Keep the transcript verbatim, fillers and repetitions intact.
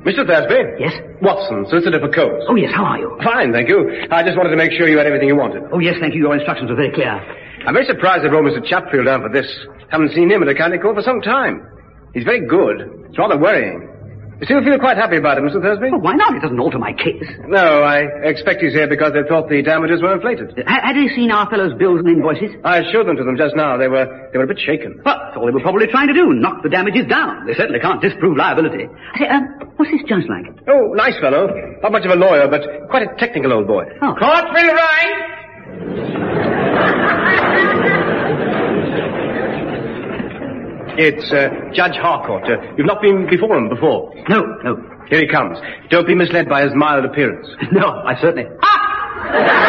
Mister Thursby? Yes? Watson, solicitor for Coates. Oh, yes, how are you? Fine, thank you. I just wanted to make sure you had everything you wanted. Oh, yes, thank you. Your instructions were very clear. I'm very surprised they brought Mister Chatfield down for this. Haven't seen him at a county court for some time. He's very good. It's rather worrying. You still feel quite happy about it, Mister Thursby? Well, why not? It doesn't alter my case. No, I expect he's here because they thought the damages were inflated. Uh, had he seen our fellow's bills and invoices? I showed them to them just now. They were they were a bit shaken. Well, that's all they were probably trying to do, knock the damages down. They certainly can't disprove liability. I say, um, what's this judge like? Oh, nice fellow. Not much of a lawyer, but quite a technical old boy. Oh. Court will rise. It's uh, Judge Harcourt. Uh, you've not been before him before. No, no. Here he comes. Don't be misled by his mild appearance. No, I certainly... Ah!